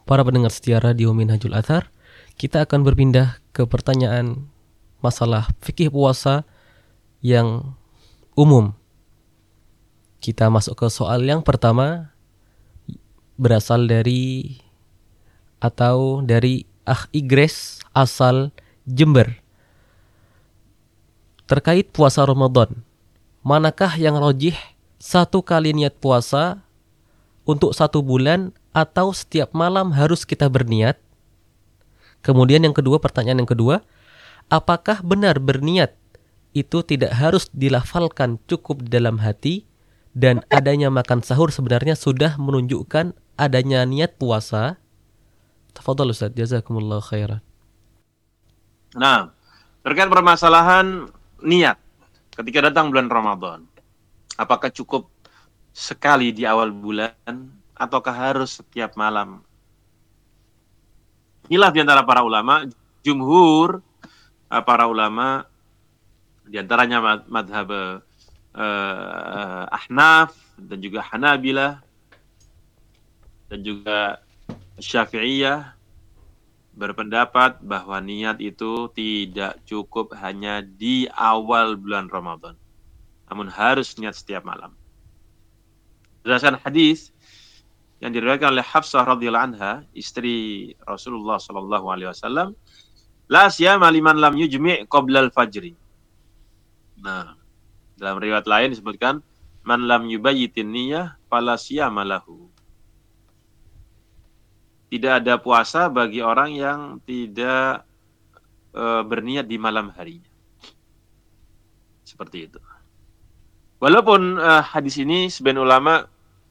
Para pendengar setia Radio Minhajul Athar, kita akan berpindah ke pertanyaan masalah fikih puasa yang umum. Kita masuk ke soal yang pertama, berasal dari Igres asal Jember. Terkait puasa Ramadan, manakah yang rajih, satu kali niat puasa untuk 1 bulan atau setiap malam harus kita berniat? Kemudian pertanyaan yang kedua, apakah benar berniat itu tidak harus dilafalkan, cukup dalam hati, dan adanya makan sahur sebenarnya sudah menunjukkan adanya niat puasa? Tafadhal Ustaz, jazakumullah khairan. Nah, terkait permasalahan niat ketika datang bulan Ramadan, apakah cukup sekali di awal bulan ataukah harus setiap malam? Inilah di antara para ulama, jumhur para ulama, di antaranya madhab Ahnaf dan juga Hanabilah dan juga Syafi'iyah berpendapat bahwa niat itu tidak cukup hanya di awal bulan Ramadan, namun harus niat setiap malam. Berdasarkan hadis yang diriwayatkan oleh Hafsah radhiyallahu anha, istri Rasulullah sallallahu alaihi wasallam, la siyama liman lam yujmi' qabla al-fajri. Nah, dalam riwayat lain disebutkan man lam yubayyitin niyyah fala siyama lahu. Tidak ada puasa bagi orang yang tidak berniat di malam harinya. Seperti itu. Walaupun hadis ini sebagian ulama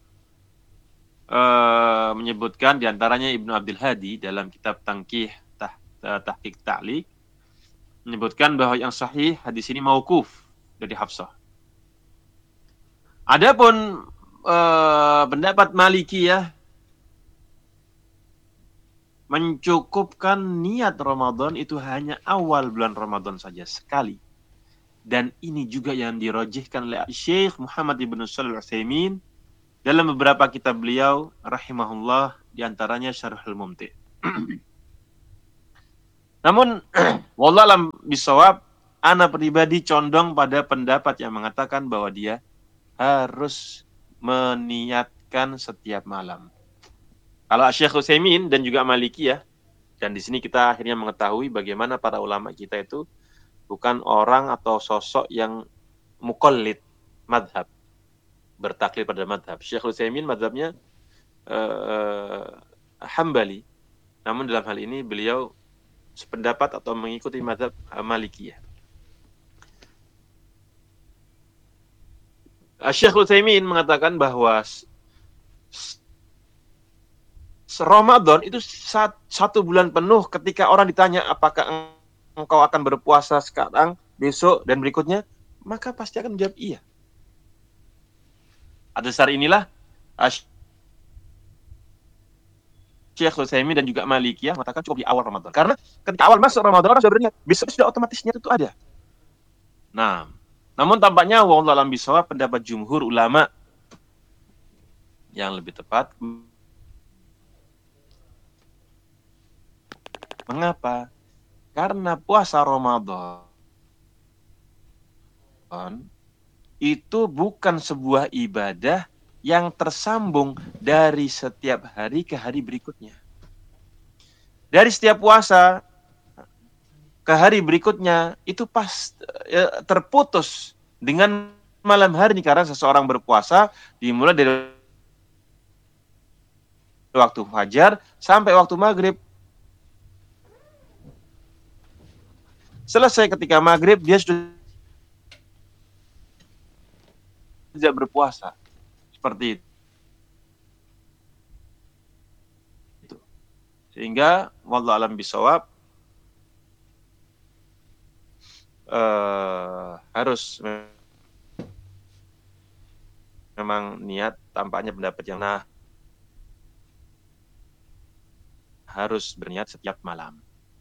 menyebutkan, diantaranya Ibnu Abdul Hadi dalam kitab Tangkih Tahqiq Ta'liq menyebutkan bahwa yang sahih hadis ini mauquf dari Hafsah. Adapun pendapat Malikiyah mencukupkan niat Ramadan itu hanya awal bulan Ramadan saja sekali. Dan ini juga yang dirajihkan oleh Syekh Muhammad ibn Shalih Al-Utsaimin dalam beberapa kitab beliau rahimahullah, diantaranya Syarhul Mumti'. Namun wallahualam bisawab, ana pribadi condong pada pendapat yang mengatakan bahwa dia harus meniatkan setiap malam. Kalau Syekh Utsaimin dan juga Malikiyah, dan di sini kita akhirnya mengetahui bagaimana para ulama kita itu bukan orang atau sosok yang muqallid madhab, bertaklid pada madhab. Syekh Utsaimin madhabnya Hambali, namun dalam hal ini beliau sependapat atau mengikuti madhab Malikiyah. Syekh Utsaimin mengatakan bahwa Ramadan itu 1 bulan penuh. Ketika orang ditanya apakah engkau akan berpuasa sekarang, besok, dan berikutnya, maka pasti akan menjawab iya. Atas dasar inilah Syekh Utsaimin dan juga Malikiyah mengatakan cukup di awal Ramadan. Karena ketika awal masuk Ramadan orang sudah berniat, besok sudah otomatis niat itu ada. Nah, namun tampaknya wallahu a'lam bishawab, pendapat jumhur ulama yang lebih tepat. Mengapa? Karena puasa Ramadan itu bukan sebuah ibadah yang tersambung dari setiap hari ke hari berikutnya. Dari setiap puasa ke hari berikutnya itu terputus dengan malam hari, karena seseorang berpuasa dimulai dari waktu fajar sampai waktu maghrib. Selesai ketika maghrib, dia sudah tidak berpuasa. Seperti itu. Sehingga wallahu a'lam bishawab, harus memang niat, tampaknya pendapat yang harus berniat setiap malam.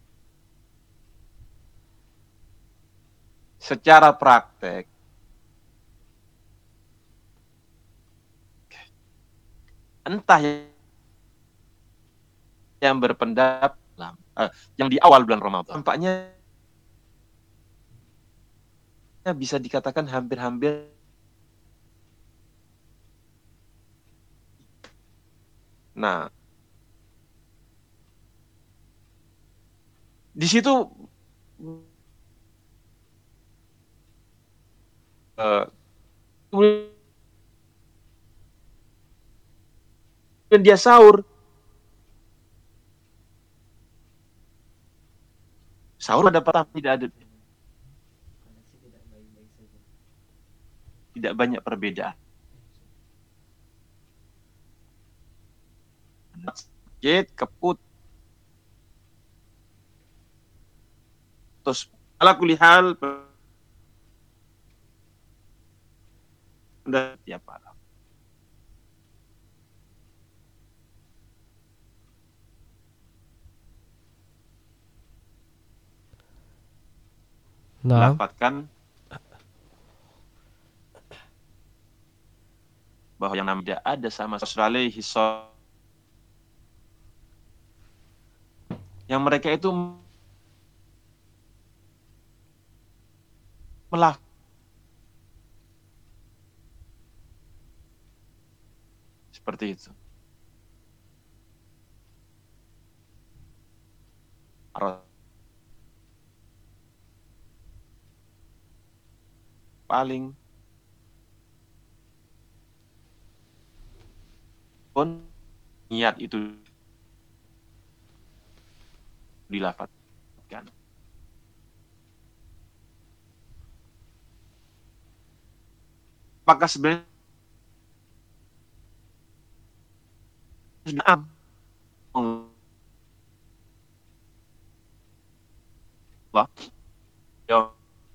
Secara praktek, entah yang berpendapat yang di awal bulan Ramadan. Tampaknya bisa dikatakan hampir-hampir di situ kemudian dia sahur pada pertama tidak banyak perbedaan. Sakit, keput, terus ala kulihal tiap malam. Melafatkan bahwa yang namanya ada sama Rasulullah yang mereka itu seperti itu. Paling pun niat itu dilafadzkan. Apakah sebenarnya Allah ya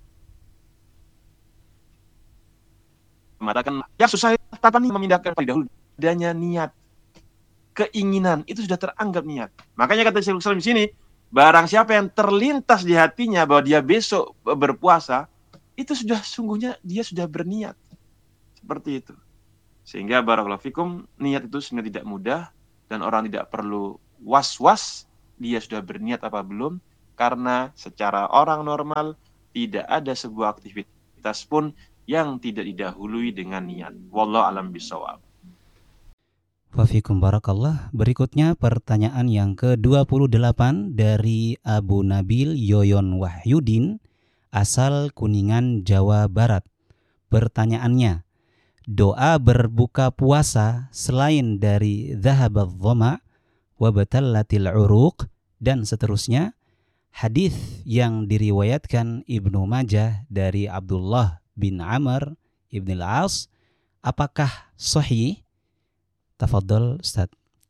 mengatakan ya susah apa nih memindahkan pada dahulu adanya niat keinginan itu sudah teranggap niat. Makanya kata Syekhul Islam di sini, barang siapa yang terlintas di hatinya bahwa dia besok berpuasa, itu sudah sungguhnya dia sudah berniat. Seperti itu. Sehingga barakallahu fikum, niat itu sebenarnya tidak mudah dan orang tidak perlu was-was dia sudah berniat apa belum, karena secara orang normal tidak ada sebuah aktivitas pun yang tidak didahului dengan niat. Wallahu a'lam bishawab. Wafikum barakallah. Berikutnya pertanyaan yang ke-28 dari Abu Nabil Yoyon Wahyudin, asal Kuningan, Jawa Barat. Pertanyaannya, doa berbuka puasa selain dari dhahabadh dhama wa batallatil uruq dan seterusnya, hadis yang diriwayatkan Ibnu Majah dari Abdullah bin Amr ibn al-As, apakah sahih? Tafadhol Ustaz.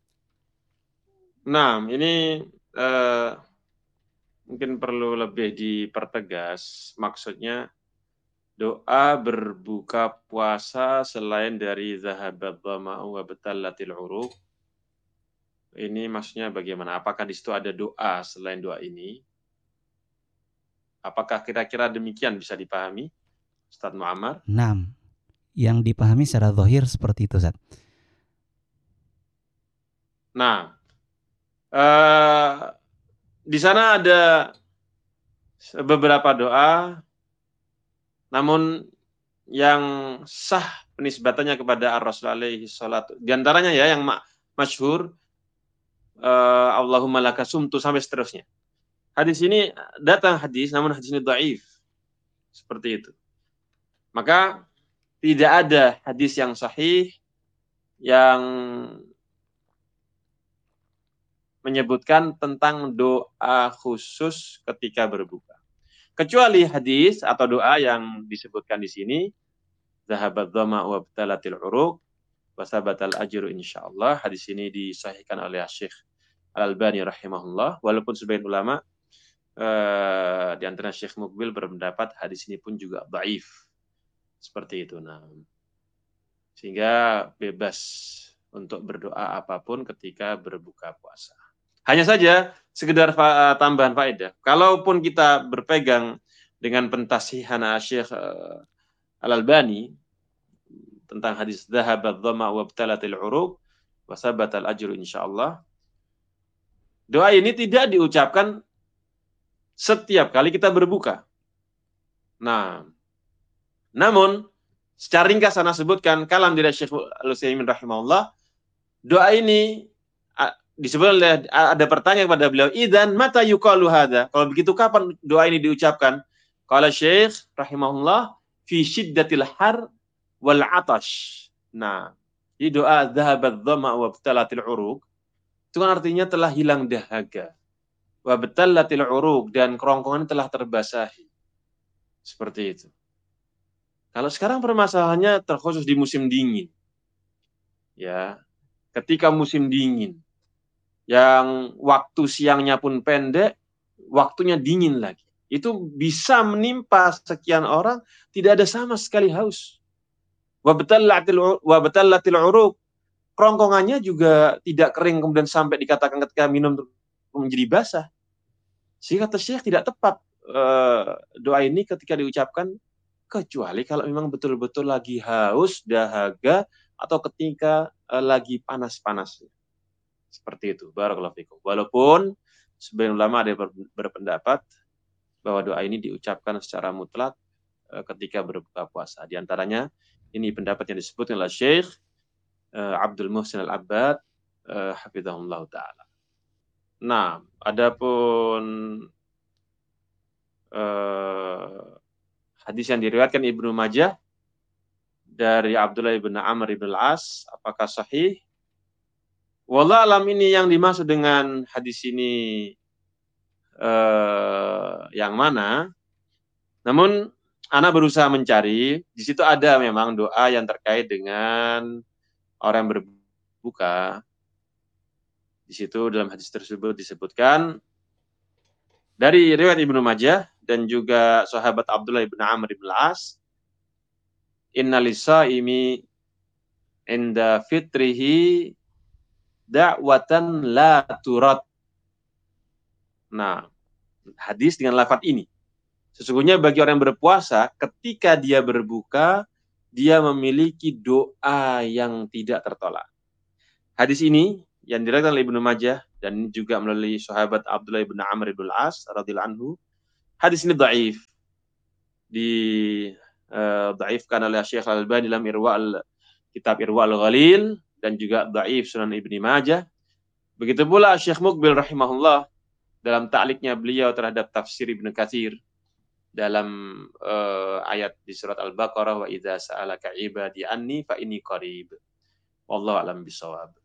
Nah, ini mungkin perlu lebih dipertegas. Maksudnya doa berbuka puasa selain dari zahabat dhama'u wa batallatil uruq. Ini maksudnya bagaimana? Apakah di situ ada doa selain doa ini? Apakah kira-kira demikian bisa dipahami, Ustaz Muammar? Nah, yang dipahami secara zahir seperti itu, Ustaz. Nah, di sana ada beberapa doa, namun yang sah penisbatannya kepada Ar-Rasul alaihi salatu. Di antaranya ya yang masyhur, Allahumma laka sumtu sampai seterusnya. Hadis ini datang hadis, namun hadis ini dhaif. Seperti itu. Maka tidak ada hadis yang sahih yang menyebutkan tentang doa khusus ketika berbuka. Kecuali hadis atau doa yang disebutkan di sini, zahabat dhama wa btalatil uruq wa sabatal ajru insyaallah. Hadis ini disahihkan oleh Syekh Al-Albani rahimahullah, walaupun sebagian ulama di antara Syekh Muqbil berpendapat hadis ini pun juga dhaif. Seperti itu. Nah, sehingga bebas untuk berdoa apapun ketika berbuka puasa. Hanya saja sekedar tambahan faedah. Kalaupun kita berpegang dengan pentasihan Syekh Al-Albani tentang hadis dhahabat dhama wa btalatil uruq wa sabatal ajru insyaallah, Doa ini tidak diucapkan setiap kali kita berbuka. Nah, namun secara ringkas saya sebutkan kalam dari Syekh Al-Utsaimin rahimahullah, doa ini disebut oleh, ada pertanyaan kepada beliau, idzan mata yuqalu hadza? Kalau begitu kapan doa ini diucapkan? Qala Syekh rahimahullah fi syiddatil har wal atash. Nah, di doa dzahabat dhama wa btalatil uruq itu kan artinya telah hilang dahaga. Wa btalatil uruq, dan kerongkongan telah terbasahi. Seperti itu. Kalau sekarang permasalahannya terkhusus di musim dingin. Ya, ketika musim dingin, yang waktu siangnya pun pendek, waktunya dingin lagi. Itu bisa menimpa sekian orang, tidak ada sama sekali haus. Wa batallatil uruq, kerongkongannya juga tidak kering kemudian sampai dikatakan ketika minum menjadi basah. Sehingga Syekh tidak tepat doa ini ketika diucapkan, kecuali kalau memang betul-betul lagi haus, dahaga, atau ketika lagi panas-panasnya. Seperti itu. Barakallahu fikum. Walaupun sebagian ulama ada yang berpendapat bahwa doa ini diucapkan secara mutlak ketika berbuka puasa. Di antaranya ini pendapat yang disebut oleh Syekh Abdul Muhsin Al-Abbad hafizahullah taala. Nah, adapun hadis yang diriwayatkan Ibnu Majah dari Abdullah bin Amr bin Al-As, apakah sahih? Wallah alam, ini yang dimaksud dengan hadis ini yang mana? Namun ana berusaha mencari, di situ ada memang doa yang terkait dengan orang yang berbuka. Di situ dalam hadis tersebut disebutkan dari riwayat Ibnu Majah dan juga sahabat Abdullah bin Amr bin Al-As, inna lisaimi inda fitrihi da'watan la turad. Nah, hadis dengan lafaz ini, sesungguhnya bagi orang yang berpuasa, ketika dia berbuka, dia memiliki doa yang tidak tertolak. Hadis ini yang diriwayatkan oleh Ibnu Majah dan juga melalui sahabat Abdullah bin Amr bin Al-As radhiyallahu anhu. Hadis ini dhaif. Dhaifkan oleh Syekh Al-Albani dalam kitab Irwa'ul Ghalil, dan juga dhaif Sunan Ibnu Majah. Begitu pula Syekh Muqbil rahimahullah dalam ta'liqnya beliau terhadap tafsir Ibnu Katsir dalam ayat di surat Al-Baqarah, wa idza sa'alaka ibadi anni fa inni qarib. Wallahu a'lam bishawab.